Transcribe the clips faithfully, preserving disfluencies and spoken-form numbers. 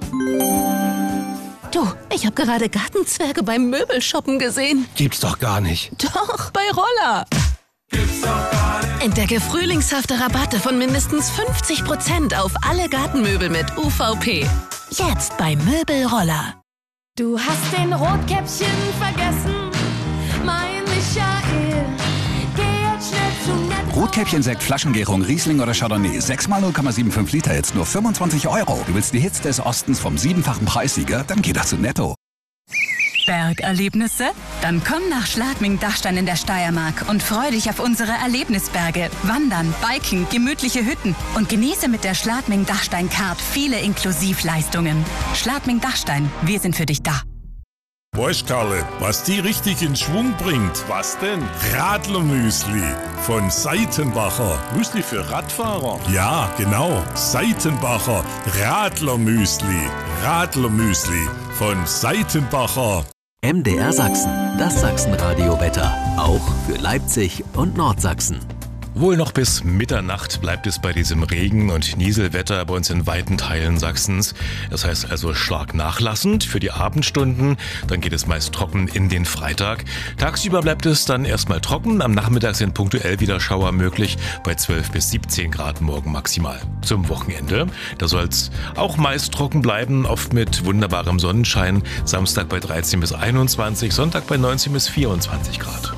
Du, ich habe gerade Gartenzwerge beim Möbelshoppen gesehen. Gibt's doch gar nicht. Doch, bei Roller. Gibt's doch gar nicht. Entdecke frühlingshafte Rabatte von mindestens fünfzig Prozent auf alle Gartenmöbel mit U V P. Jetzt bei Möbelroller. Du hast den Rotkäppchen vergessen, mein Michael. Geh jetzt schnell zu Netto. Rotkäppchen-Sekt, Flaschengärung, Riesling oder Chardonnay. sechs mal null Komma fünfundsiebzig Liter, jetzt nur fünfundzwanzig Euro. Du willst die Hits des Ostens vom siebenfachen Preissieger? Dann geh doch zu Netto. Bergerlebnisse? Dann komm nach Schladming-Dachstein in der Steiermark und freu dich auf unsere Erlebnisberge. Wandern, Biken, gemütliche Hütten und genieße mit der Schladming-Dachstein-Card viele Inklusivleistungen. Schladming-Dachstein, wir sind für dich da. Weißt Karle, was die richtig in Schwung bringt? Was denn? Radlermüsli von Seitenbacher. Müsli für Radfahrer? Ja, genau. Seitenbacher Radlermüsli. Radlermüsli von Seitenbacher. M D R Sachsen, das Sachsenradio-Wetter. Auch für Leipzig und Nordsachsen. Wohl noch bis Mitternacht bleibt es bei diesem Regen- und Nieselwetter bei uns in weiten Teilen Sachsens. Das heißt also stark nachlassend für die Abendstunden. Dann geht es meist trocken in den Freitag. Tagsüber bleibt es dann erstmal trocken. Am Nachmittag sind punktuell wieder Schauer möglich bei zwölf bis siebzehn Grad morgen maximal. Zum Wochenende, da soll es auch meist trocken bleiben, oft mit wunderbarem Sonnenschein. Samstag bei dreizehn bis einundzwanzig, Sonntag bei neunzehn bis vierundzwanzig Grad.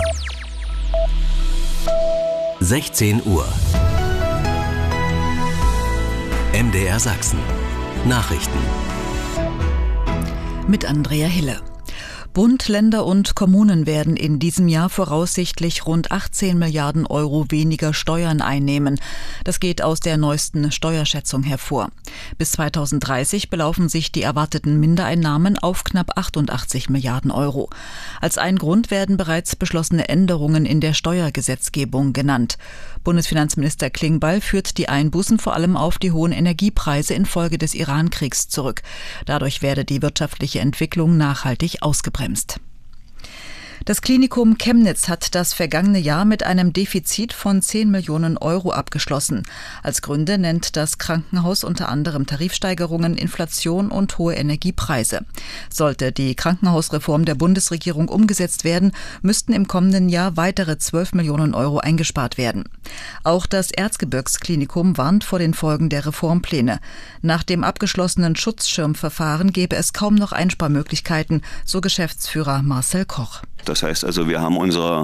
sechzehn Uhr. M D R Sachsen. Nachrichten. Mit Andrea Hille. Bund, Länder und Kommunen werden in diesem Jahr voraussichtlich rund achtzehn Milliarden Euro weniger Steuern einnehmen. Das geht aus der neuesten Steuerschätzung hervor. Bis zweitausenddreißig belaufen sich die erwarteten Mindereinnahmen auf knapp achtundachtzig Milliarden Euro. Als ein Grund werden bereits beschlossene Änderungen in der Steuergesetzgebung genannt. Bundesfinanzminister Klingbeil führt die Einbußen vor allem auf die hohen Energiepreise infolge des Iran-Kriegs zurück. Dadurch werde die wirtschaftliche Entwicklung nachhaltig ausgebremst. Das Klinikum Chemnitz hat das vergangene Jahr mit einem Defizit von zehn Millionen Euro abgeschlossen. Als Gründe nennt das Krankenhaus unter anderem Tarifsteigerungen, Inflation und hohe Energiepreise. Sollte die Krankenhausreform der Bundesregierung umgesetzt werden, müssten im kommenden Jahr weitere zwölf Millionen Euro eingespart werden. Auch das Erzgebirgsklinikum warnt vor den Folgen der Reformpläne. Nach dem abgeschlossenen Schutzschirmverfahren gäbe es kaum noch Einsparmöglichkeiten, so Geschäftsführer Marcel Koch. Das heißt also, wir haben unserer